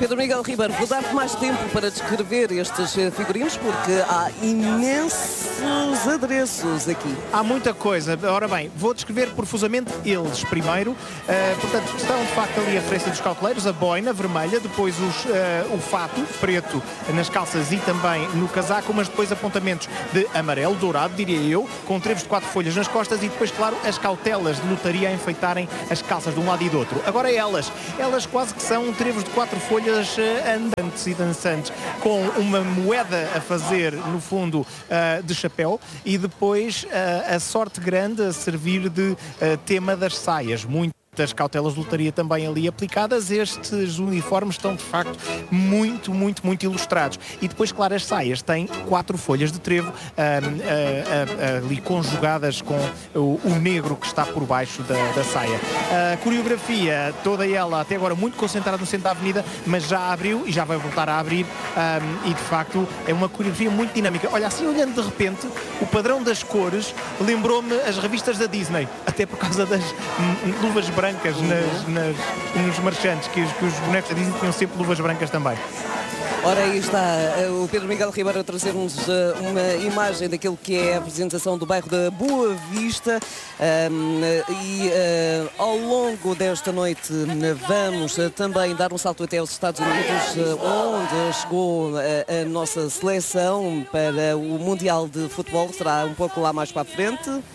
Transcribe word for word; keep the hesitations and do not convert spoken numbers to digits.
Pedro Miguel Ribeiro, vou dar-te mais tempo para descrever estes figurinos, porque há imensos adereços aqui. Há muita coisa. Ora bem, vou descrever profusamente eles primeiro. Uh, portanto, estão de facto ali a referência dos cauteleiros, a boina vermelha, depois os, uh, o fato preto nas calças e também no casaco, mas depois apontamentos de amarelo, dourado, diria eu, com trevos de quatro folhas nas costas e depois, claro, as cautelas de lotaria a enfeitarem as calças de um lado e do outro. Agora elas, elas quase que são trevos de quatro folhas uh, andantes e dançantes, com uma moeda a fazer, no fundo, uh, de chapéu e depois uh, a sorte grande a servir de uh, tema das saias. Muito das cautelas de lotaria também ali aplicadas. Estes uniformes estão de facto muito, muito, muito ilustrados. E depois, claro, as saias têm quatro folhas de trevo uh, uh, uh, ali conjugadas com o, o negro que está por baixo da, da saia. A coreografia, toda ela até agora muito concentrada no centro da avenida, mas já abriu e já vai voltar a abrir um, e de facto é uma coreografia muito dinâmica. Olha, assim olhando de repente, o padrão das cores lembrou-me as revistas da Disney, até por causa das um, luvas brancas brancas nas, nas, nos marchantes, que os, que os bonecos da Disney tinham sempre luvas brancas também. Ora, aí está o Pedro Miguel Ribeiro a trazer-nos uma imagem daquilo que é a apresentação do bairro da Boa Vista um, e uh, ao longo desta noite vamos também dar um salto até aos Estados Unidos, onde chegou a, a nossa seleção para o Mundial de Futebol. Será um pouco lá mais para a frente.